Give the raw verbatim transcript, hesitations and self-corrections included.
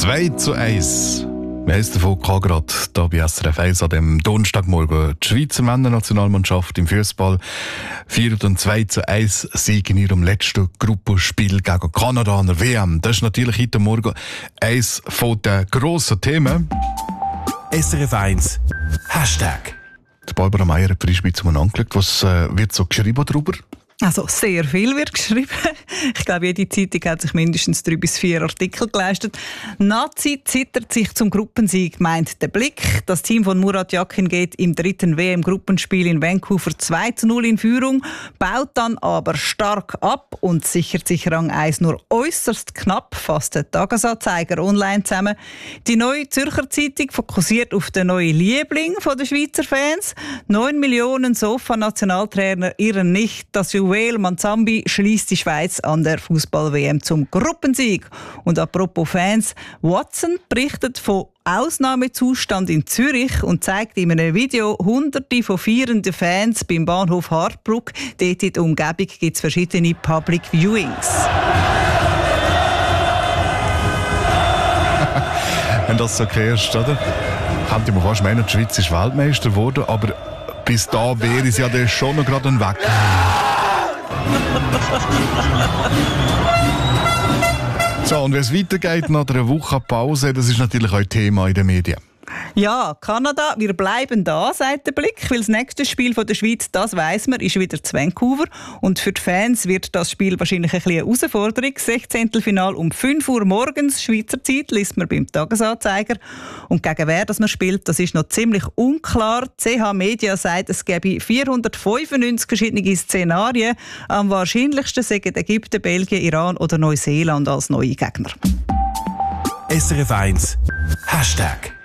zwei zu eins. Wir haben es davon gehabt, gerade hier bei S R F eins an dem Donnerstagmorgen. Die Schweizer Männernationalmannschaft im Fußball feiert einen zwei zu eins Sieg in ihrem letzten Gruppenspiel gegen Kanada an der W M. Das ist natürlich heute Morgen eines der grossen Themen. S R F eins Hashtag. Die Barbara Meier hat frisch zu mir angeschaut. Was äh, wird so geschrieben darüber? Also sehr viel wird geschrieben. Ich glaube, jede Zeitung hat sich mindestens drei bis vier Artikel geleistet. Nazi zittert sich zum Gruppensieg, meint der Blick. Das Team von Murat Yakin geht im dritten W M-Gruppenspiel in Vancouver zwei zu null in Führung, baut dann aber stark ab und sichert sich Rang eins nur äußerst knapp, fasst der Tagesanzeiger online zusammen. Die Neue Zürcher Zeitung fokussiert auf den neuen Liebling der Schweizer Fans. Neun Millionen Sofa-Nationaltrainer irren nicht, dass Joel Manzambi schließt die Schweiz an der Fußball-W M zum Gruppensieg. Und apropos Fans, Watson berichtet von Ausnahmezustand in Zürich und zeigt in einem Video Hunderte von feiernden Fans beim Bahnhof Hardbrugg. Dort in der Umgebung gibt es verschiedene Public Viewings. Wenn das so gehörst, oder? Könnte man fast meinen, die Schweiz ist Weltmeister geworden, aber bis da wäre es ja dann schon noch gerade ein Weg. So, und wie es weitergeht nach einer Woche Pause, das ist natürlich auch Thema in den Medien. Ja, Kanada, wir bleiben da, sagt der Blick, weil das nächste Spiel von der Schweiz, das weiss man, ist wieder zu Vancouver. Und für die Fans wird das Spiel wahrscheinlich ein bisschen eine Herausforderung. Sechzehntelfinale um fünf Uhr morgens, Schweizer Zeit, liest man beim Tagesanzeiger. Und gegen wer das man spielt, das ist noch ziemlich unklar. C H Media sagt, es gäbe vierhundertfünfundneunzig verschiedene Szenarien. Am wahrscheinlichsten sagen Ägypten, Belgien, Iran oder Neuseeland als neue Gegner. S R F eins Hashtag.